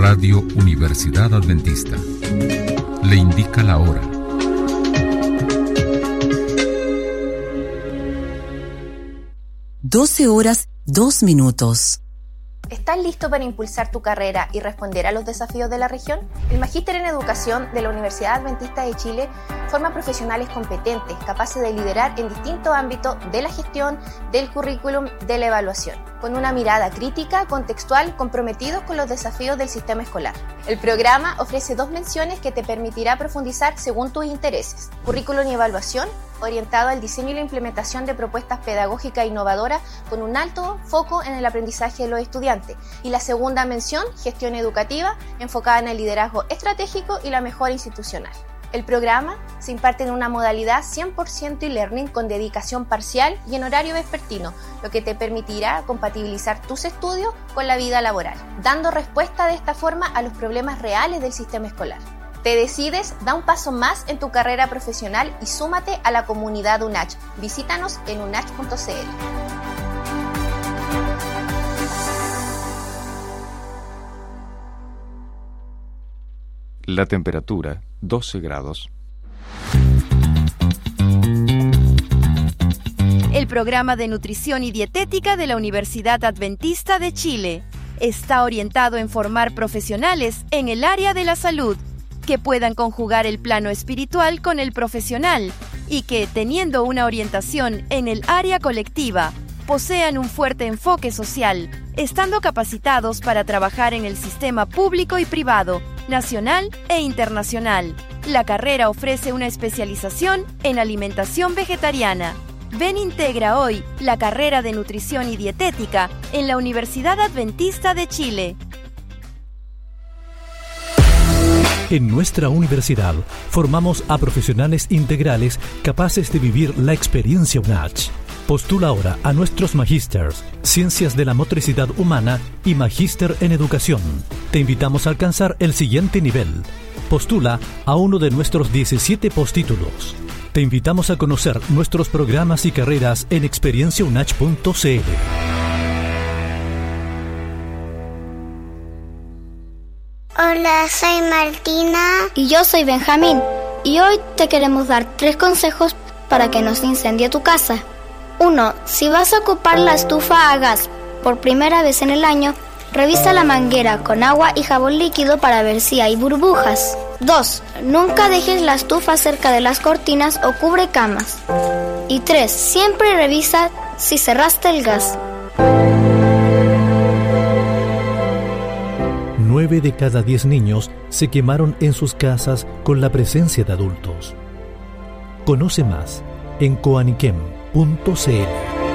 Radio Universidad Adventista. Le indica la hora. Doce horas, 2 minutos. ¿Estás listo para impulsar tu carrera y responder a los desafíos de la región? El Magíster en Educación de la Universidad Adventista de Chile forma profesionales competentes, capaces de liderar en distintos ámbitos de la gestión, del currículum, de la evaluación, con una mirada crítica, contextual, comprometidos con los desafíos del sistema escolar. El programa ofrece 2 menciones que te permitirá profundizar según tus intereses: currículum y evaluación, orientado al diseño y la implementación de propuestas pedagógicas innovadoras con un alto foco en el aprendizaje de los estudiantes. Y la segunda mención, gestión educativa, enfocada en el liderazgo estratégico y la mejora institucional. El programa se imparte en una modalidad 100% e-learning con dedicación parcial y en horario vespertino, lo que te permitirá compatibilizar tus estudios con la vida laboral, dando respuesta de esta forma a los problemas reales del sistema escolar. ¿Te decides? Da un paso más en tu carrera profesional y súmate a la comunidad UNACH. Visítanos en unach.cl. La temperatura, 12 grados. El programa de nutrición y dietética de la Universidad Adventista de Chile está orientado en formar profesionales en el área de la salud, que puedan conjugar el plano espiritual con el profesional y que, teniendo una orientación en el área colectiva, posean un fuerte enfoque social, estando capacitados para trabajar en el sistema público y privado, nacional e internacional. La carrera ofrece una especialización en alimentación vegetariana. Ven, integra hoy la carrera de nutrición y dietética en la Universidad Adventista de Chile. En nuestra universidad formamos a profesionales integrales capaces de vivir la experiencia UNACH. Postula ahora a nuestros magísters, Ciencias de la Motricidad Humana y Magíster en Educación. Te invitamos a alcanzar el siguiente nivel. Postula a uno de nuestros 17 postítulos. Te invitamos a conocer nuestros programas y carreras en experienciaunach.cl. Hola, soy Martina. Y yo soy Benjamín. Y hoy te queremos dar 3 consejos para que no se incendie tu casa. 1. Si vas a ocupar la estufa a gas por primera vez en el año, revisa la manguera con agua y jabón líquido para ver si hay burbujas. 2. Nunca dejes la estufa cerca de las cortinas o cubrecamas. Y 3. Siempre revisa si cerraste el gas. 9 de cada 10 niños se quemaron en sus casas con la presencia de adultos. Conoce más en coaniquem.cl.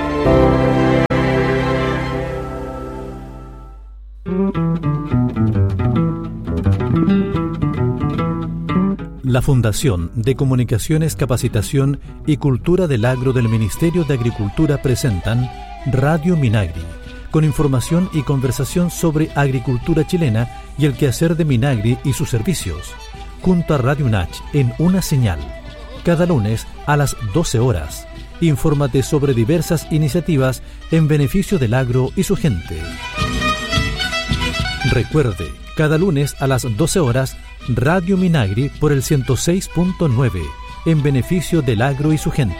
La Fundación de Comunicaciones, Capacitación y Cultura del Agro del Ministerio de Agricultura presentan Radio Minagri, con información y conversación sobre agricultura chilena y el quehacer de Minagri y sus servicios, junto a Radio UNACH en una señal, cada lunes a las 12 horas. Infórmate sobre diversas iniciativas en beneficio del agro y su gente. Recuerde, cada lunes a las 12 horas, Radio Minagri por el 106.9, en beneficio del agro y su gente.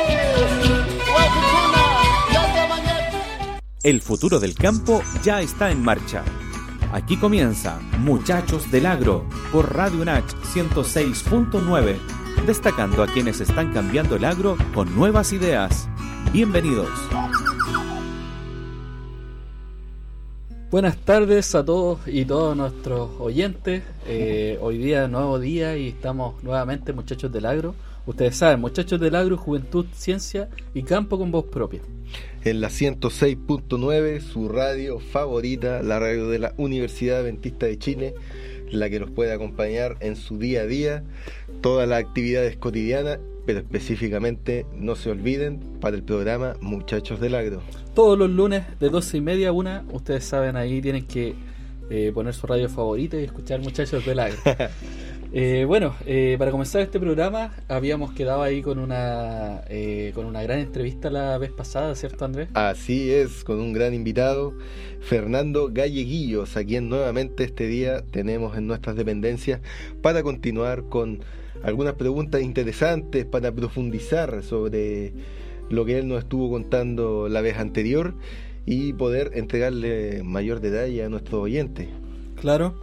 El futuro del campo ya está en marcha. Aquí comienza Muchachos del Agro por Radio UNACH 106.9, destacando a quienes están cambiando el agro con nuevas ideas. Bienvenidos. Buenas tardes a todos y todos nuestros oyentes. Hoy día es nuevo día y estamos nuevamente Muchachos del Agro. Ustedes saben, Muchachos del Agro, juventud, ciencia y campo con voz propia. En la 106.9, su radio favorita, la radio de la Universidad Adventista de Chile, la que nos puede acompañar en su día a día, todas las actividades cotidianas, pero específicamente no se olviden para el programa Muchachos del Agro. Todos los lunes de 12:30 a 1, ustedes saben, ahí tienen que poner su radio favorita y escuchar Muchachos del Agro. Para comenzar este programa habíamos quedado ahí con una gran entrevista la vez pasada, ¿cierto, Andrés? Así es, con un gran invitado, Fernando Galleguillos, a quien nuevamente este día tenemos en nuestras dependencias para continuar con algunas preguntas interesantes, para profundizar sobre lo que él nos estuvo contando la vez anterior y poder entregarle mayor detalle a nuestros oyentes. Claro.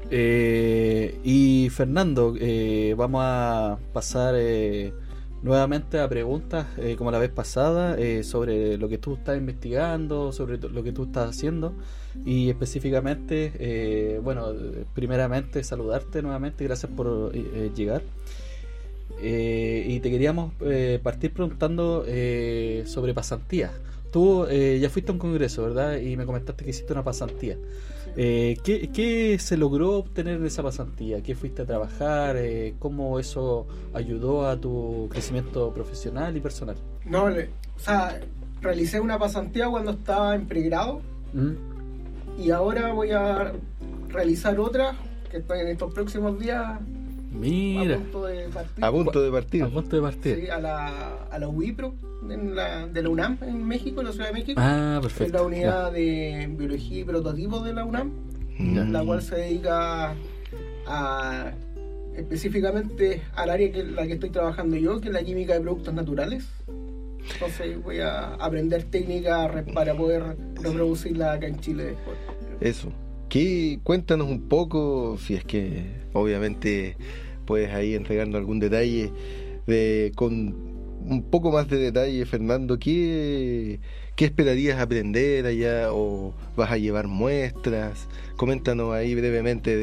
Y Fernando, vamos a pasar nuevamente a preguntas como la vez pasada sobre lo que tú estás investigando, sobre lo que tú estás haciendo y específicamente, primeramente saludarte nuevamente, gracias por llegar. Y te queríamos partir preguntando sobre pasantías. Tú ya fuiste a un congreso, ¿verdad? Y me comentaste que hiciste una pasantía. ¿Qué se logró obtener en esa pasantía? ¿Qué fuiste a trabajar? ¿Cómo eso ayudó a tu crecimiento profesional y personal? Realicé una pasantía cuando estaba en pregrado y ahora voy a realizar otra que estoy en estos próximos días. Mira, a punto de partir. Sí, a la UIPRO de la UNAM en México, en la Ciudad de México. Perfecto. Es la unidad de biología y prototipos de la UNAM, la cual se dedica específicamente al área en la que estoy trabajando yo, que es la química de productos naturales. Entonces voy a aprender técnicas para poder reproducirla acá en Chile después. Eso. Cuéntanos un poco, si es que obviamente puedes ahí entregarnos algún detalle, con un poco más de detalle, Fernando, ¿qué esperarías aprender allá o vas a llevar muestras? Coméntanos ahí brevemente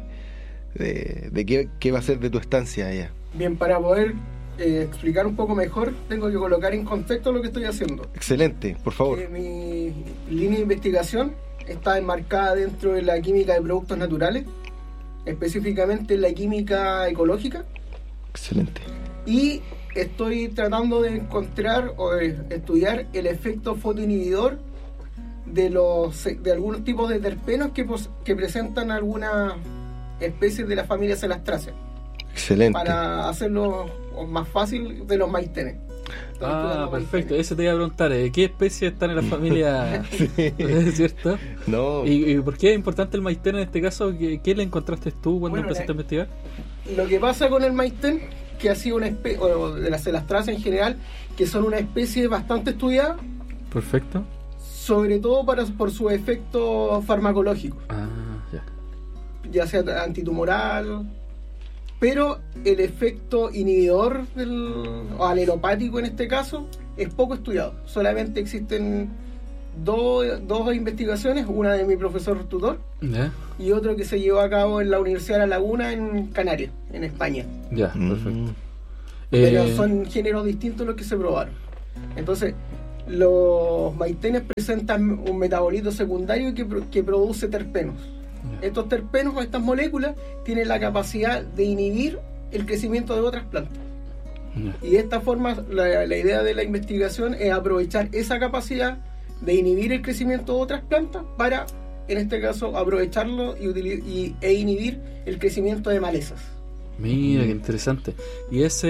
de qué va a ser de tu estancia allá. Bien, para poder explicar un poco mejor, tengo que colocar en contexto lo que estoy haciendo. Excelente, por favor. Mi línea de investigación está enmarcada dentro de la química de productos naturales, específicamente la química ecológica. Excelente. Y estoy tratando de encontrar o de estudiar el efecto fotoinhibidor de algunos tipos de terpenos que presentan algunas especies de la familia Celastraceae. Excelente. Para hacerlo más fácil, de los maiztenes. Perfecto, eso te iba a preguntar, ¿qué especies están en la familia? ¿Cierto? No. ¿Y por qué es importante el maizten en este caso? ¿Qué le encontraste tú cuando empezaste a investigar? Lo que pasa con el maizten, que ha sido una especie, o de las Celastraceae en general, que son una especie bastante estudiada. Perfecto. Sobre todo por su efecto farmacológico. Ya sea antitumoral, pero el efecto inhibidor o aleropático en este caso es poco estudiado. Solamente existen dos investigaciones, una de mi profesor tutor y otro que se llevó a cabo en la Universidad de La Laguna en Canarias, en España. Perfecto. Pero son géneros distintos los que se probaron. Entonces, los maiztenes presentan un metabolito secundario que produce terpenos. Estos terpenos o estas moléculas tienen la capacidad de inhibir el crecimiento de otras plantas. Y de esta forma la idea de la investigación es aprovechar esa capacidad de inhibir el crecimiento de otras plantas para, en este caso, aprovecharlo e inhibir el crecimiento de malezas. Mira, qué interesante. Y esa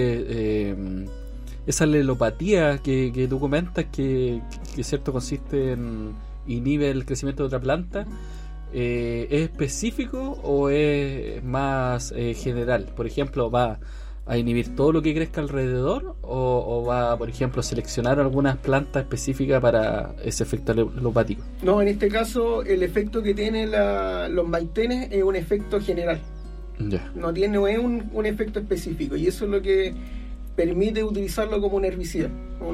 alelopatía que tú comentas que cierto consiste en inhibe el crecimiento de otra planta, ¿es específico o es más general? Por ejemplo, ¿va a inhibir todo lo que crezca alrededor o va, por ejemplo, a seleccionar algunas plantas específicas para ese efecto alelopático? No, en este caso el efecto que tienen los maiztenes es un efecto general. No es un efecto específico, y eso es lo que permite utilizarlo como un herbicida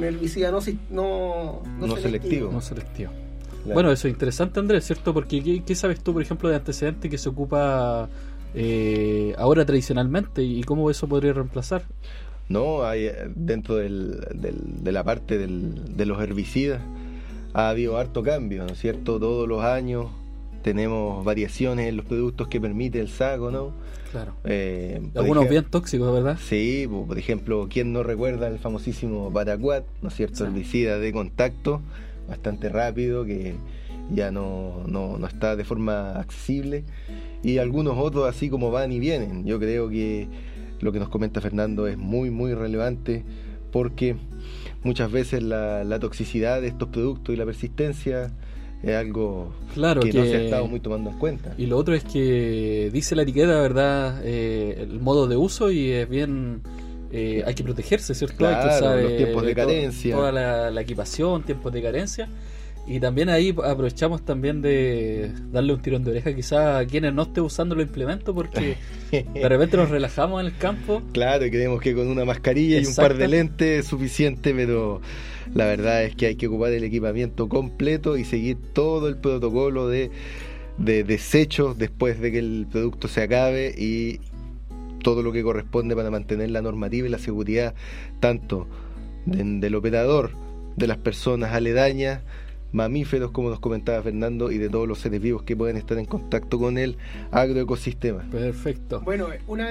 no selectivo. No selectivo. Claro. Bueno, eso es interesante, Andrés, ¿cierto? Porque ¿qué sabes tú, por ejemplo, de antecedentes que se ocupa ahora tradicionalmente y cómo eso podría reemplazar? No, hay dentro de la parte de los herbicidas ha habido harto cambio, ¿no es cierto? Todos los años tenemos variaciones en los productos que permite el saco, ¿no? Claro. Algunos bien tóxicos, ¿verdad? Sí, por ejemplo, ¿quién no recuerda el famosísimo Paraquat, ¿no es cierto? Sí. Herbicida de contacto, bastante rápido, que ya no está de forma accesible. y algunos otros así como van y vienen. Yo creo que lo que nos comenta Fernando es muy, muy relevante, porque muchas veces la toxicidad de estos productos y la persistencia es algo que no se ha estado muy tomando en cuenta. Y lo otro es que dice la etiqueta, ¿verdad? El modo de uso, y es bien... hay que protegerse, ¿cierto? Claro, hay que saber los tiempos de carencia. Toda la equipación, tiempos de carencia. Y también ahí aprovechamos también de darle un tirón de oreja quizás a quienes no estén usando los implementos, porque de repente nos relajamos en el campo. Claro, y creemos que con una mascarilla y un par de lentes es suficiente, pero la verdad es que hay que ocupar el equipamiento completo y seguir todo el protocolo de desechos después de que el producto se acabe, y todo lo que corresponde para mantener la normativa y la seguridad tanto del operador, de las personas aledañas, mamíferos, como nos comentaba Fernando, y de todos los seres vivos que pueden estar en contacto con el agroecosistema. Perfecto. Bueno, una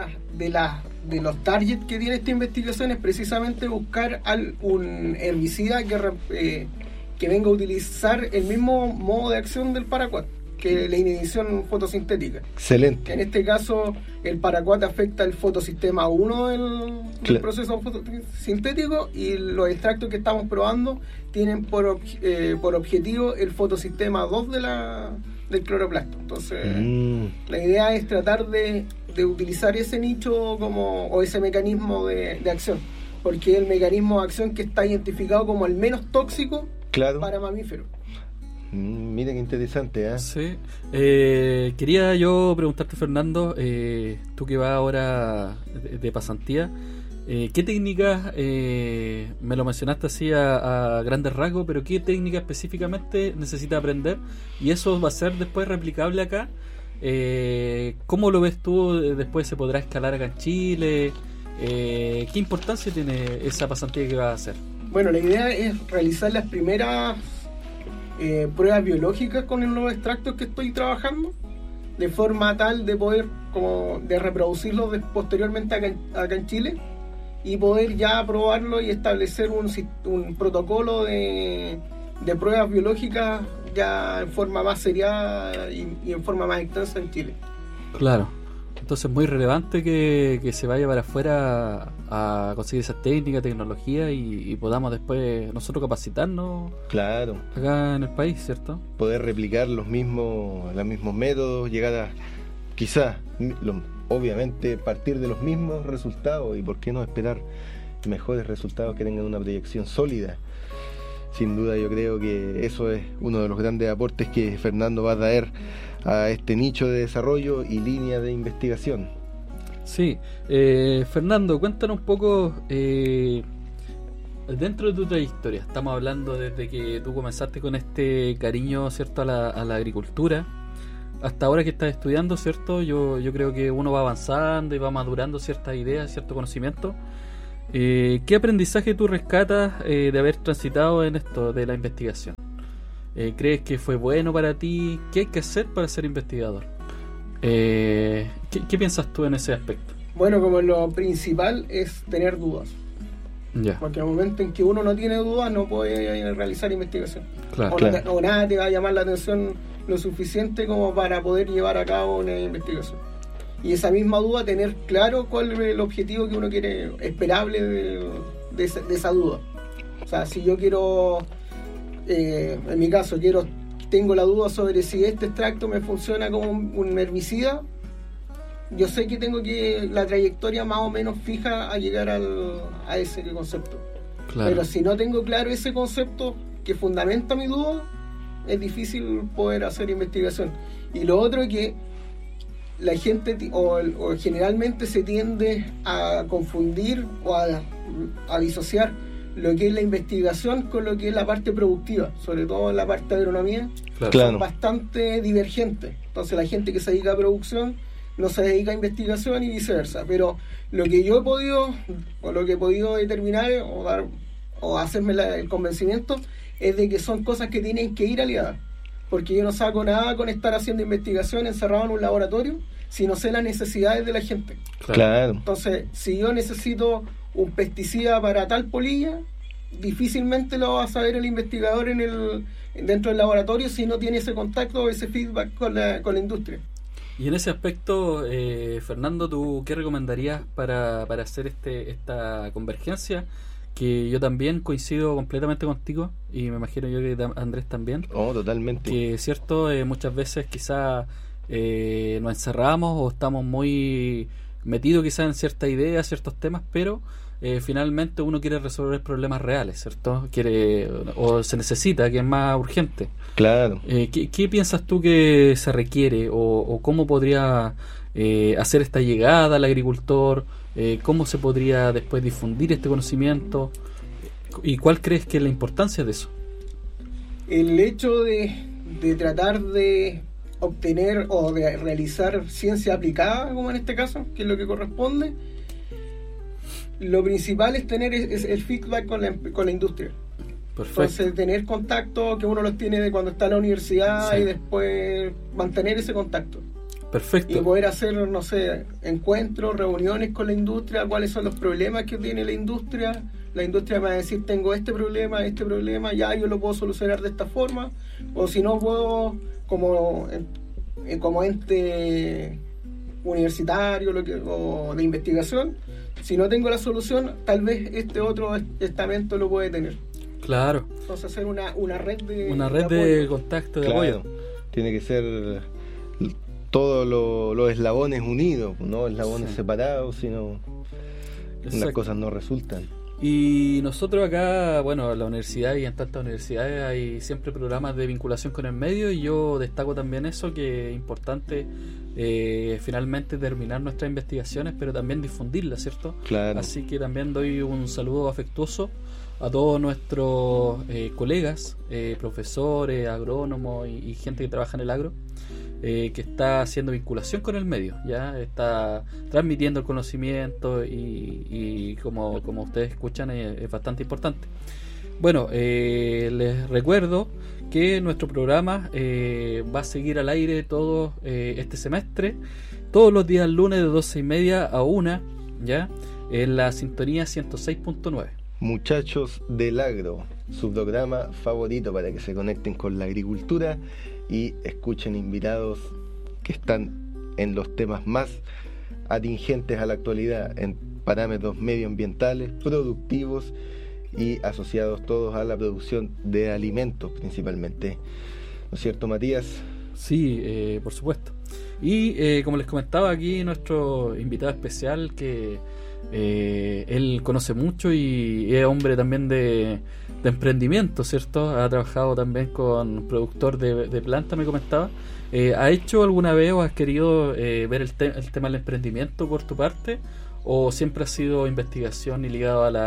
de los targets que tiene esta investigación es precisamente buscar un herbicida que venga a utilizar el mismo modo de acción del paraquat, que la inhibición fotosintética. Excelente. En este caso, el paraquat afecta el fotosistema 1 del proceso fotosintético, y los extractos que estamos probando tienen por objetivo el fotosistema 2 del cloroplasto. Entonces, la idea es tratar de utilizar ese nicho o ese mecanismo de acción, porque es el mecanismo de acción que está identificado como el menos tóxico para mamíferos. Mira qué interesante, ¿eh? Sí. Quería yo preguntarte, Fernando, tú que vas ahora de pasantía, ¿qué técnicas, me lo mencionaste así a grandes rasgos, pero qué técnica específicamente necesitas aprender? Y eso va a ser después replicable acá. ¿Cómo lo ves tú? ¿Después se podrá escalar acá en Chile? ¿Qué importancia tiene esa pasantía que vas a hacer? Bueno, la idea es realizar las primeras pruebas biológicas con los extractos que estoy trabajando, de forma tal de poder de reproducirlos posteriormente acá en Chile, y poder ya probarlo y establecer un protocolo de pruebas biológicas ya en forma más seriada y en forma más extensa en Chile. Claro. Entonces es muy relevante que se vaya para afuera a conseguir esas técnicas, tecnología, y podamos después nosotros capacitarnos acá en el país, ¿cierto? Poder replicar los mismos métodos, llegar a quizás, obviamente, partir de los mismos resultados, y por qué no esperar mejores resultados que tengan una proyección sólida. Sin duda yo creo que eso es uno de los grandes aportes que Fernando va a traer a este nicho de desarrollo y línea de investigación. Sí, Fernando, cuéntanos un poco, dentro de tu trayectoria, estamos hablando desde que tú comenzaste con este cariño, ¿cierto?, a la agricultura, hasta ahora que estás estudiando, ¿cierto? Yo creo que uno va avanzando y va madurando ciertas ideas, cierto conocimiento. ¿Qué aprendizaje tú rescatas de haber transitado en esto de la investigación? ¿Crees que fue bueno para ti? ¿Qué hay que hacer para ser investigador? ¿Qué piensas tú en ese aspecto? Bueno, como lo principal es tener dudas. Porque en el momento en que uno no tiene dudas no puede realizar investigación. O nada te va a llamar la atención lo suficiente como para poder llevar a cabo una investigación. Y esa misma duda, tener claro cuál es el objetivo que uno quiere, esperable de esa duda. O sea, si yo quiero, en mi caso, tengo la duda sobre si este extracto me funciona como un herbicida, yo sé que tengo la trayectoria más o menos fija a llegar a ese concepto. Pero si no tengo claro ese concepto que fundamenta mi duda, es difícil poder hacer investigación. Y lo otro es que la gente o generalmente se tiende a confundir o a disociar lo que es la investigación con lo que es la parte productiva, sobre todo en la parte de agronomía. Son bastante divergentes. Entonces la gente que se dedica a producción no se dedica a investigación y viceversa. Pero lo que yo he podido determinar o hacerme el convencimiento es de que son cosas que tienen que ir aliadas. Porque yo no saco nada con estar haciendo investigación encerrado en un laboratorio si no sé las necesidades de la gente. Entonces, si yo necesito un pesticida para tal polilla, difícilmente lo va a saber el investigador dentro del laboratorio si no tiene ese contacto o ese feedback con la industria. Y en ese aspecto, Fernando, ¿tú qué recomendarías para hacer esta convergencia? Que yo también coincido completamente contigo, y me imagino yo que Andrés también. Oh, totalmente. Que cierto, muchas veces quizás nos encerramos o estamos muy metidos quizás en ciertas ideas, ciertos temas, pero finalmente uno quiere resolver problemas reales, ¿cierto? O se necesita, que es más urgente. Claro. ¿Qué piensas tú que se requiere o cómo podría hacer esta llegada al agricultor? ¿Cómo se podría después difundir este conocimiento? ¿Y cuál crees que es la importancia de eso? El hecho de tratar de obtener o de realizar ciencia aplicada, como en este caso, que es lo que corresponde, lo principal es tener el feedback con la industria. Perfecto. Entonces, tener contacto, que uno los tiene de cuando está en la universidad, sí, y después mantener ese contacto. Perfecto. Y poder hacer, no sé, encuentros, reuniones con la industria, cuáles son los problemas que tiene la industria. La industria me va a decir, tengo este problema, ya yo lo puedo solucionar de esta forma, o si no puedo, como ente universitario o de investigación, si no tengo la solución, tal vez este otro estamento lo puede tener. Claro. Entonces hacer una red de contacto, de apoyo. Tiene que ser todos los eslabones unidos, no eslabones separados, sino las cosas no resultan. Y nosotros acá, bueno, en la universidad y en tantas universidades hay siempre programas de vinculación con el medio, y yo destaco también eso, que es importante finalmente terminar nuestras investigaciones, pero también difundirlas, ¿cierto? Claro. Así que también doy un saludo afectuoso a todos nuestros colegas, profesores, agrónomos y gente que trabaja en el agro, que está haciendo vinculación con el medio, ya está transmitiendo el conocimiento y como ustedes escuchan es bastante importante. Bueno, les recuerdo que nuestro programa va a seguir al aire todo este semestre, todos los días lunes de 12:30 a 1, ya en la sintonía 106.9. Muchachos del Agro, su programa favorito para que se conecten con la agricultura y escuchen invitados que están en los temas más atingentes a la actualidad, en parámetros medioambientales, productivos y asociados todos a la producción de alimentos principalmente. ¿No es cierto, Matías? Sí, por supuesto. Y como les comentaba aquí, nuestro invitado especial, que él conoce mucho y es hombre también de emprendimiento, ¿cierto? Ha trabajado también con productor de plantas, me comentaba. ¿Ha hecho alguna vez o has querido ver el tema del emprendimiento por tu parte? ¿O siempre ha sido investigación y ligado a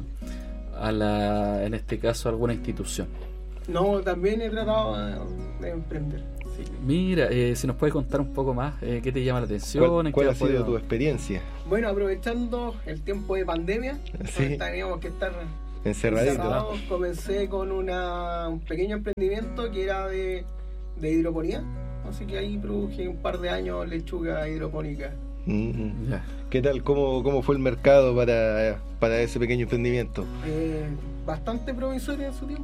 la en este caso, a alguna institución? No, también he tratado de emprender. Sí. Mira, si nos puedes contar un poco más, ¿qué te llama la atención? ¿Cuál ha sido tu experiencia? Bueno, aprovechando el tiempo de pandemia, sí, teníamos que estar encerraditos. Comencé con un pequeño emprendimiento que era de hidroponía, así que ahí produje un par de años lechuga hidropónica. ¿Qué tal? ¿Cómo fue el mercado para ese pequeño emprendimiento? Bastante promisorio en su tiempo.